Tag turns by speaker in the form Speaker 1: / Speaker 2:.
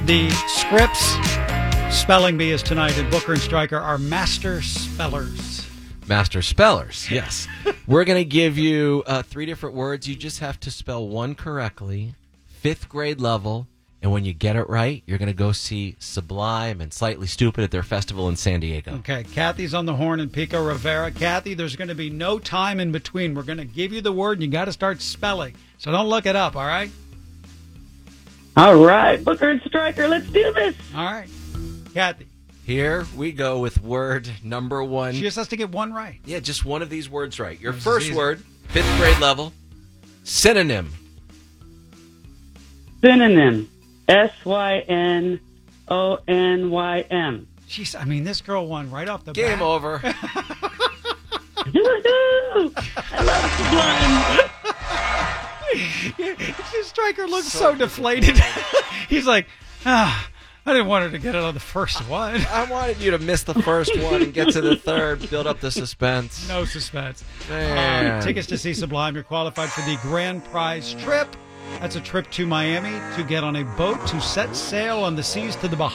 Speaker 1: The Scripps Spelling Bee is tonight, and Booker and Stryker are master spellers.
Speaker 2: Master spellers, yes. We're going to give you 3 different words. You just have to spell one correctly, 5th grade level, and when you get it right, you're going to go see Sublime and Slightly Stupid at their festival in San Diego.
Speaker 1: Okay, Kathy's on the horn in Pico Rivera. Kathy, there's going to be no time in between. We're going to give you the word, and you got to start spelling. So don't look it up, all right?
Speaker 3: All right, Booker and Stryker, let's do this.
Speaker 1: All right. Kathy.
Speaker 2: Here we go with word number 1.
Speaker 1: She just has to get one right.
Speaker 2: Yeah, just one of these words right. Your
Speaker 1: This is
Speaker 2: first
Speaker 1: easy.
Speaker 2: word, 5th grade level, synonym.
Speaker 3: Synonym. Synonym.
Speaker 1: Jeez, I mean, this girl won right off the bat.
Speaker 2: Game over.
Speaker 3: Woo-hoo! I love Sublime.
Speaker 1: Stryker looks so deflated. He's like, I didn't want her to get it on the first one.
Speaker 2: I wanted you to miss the first one and get to the third, build up the suspense.
Speaker 1: No suspense.
Speaker 2: Man.
Speaker 1: Tickets to see Sublime. You're qualified for the grand prize trip. That's a trip to Miami to get on a boat to set sail on the seas to the Bahamas.